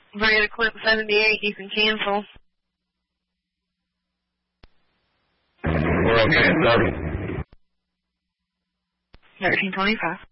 If I get a clip 78, you can cancel. We're okay at 30. 1325.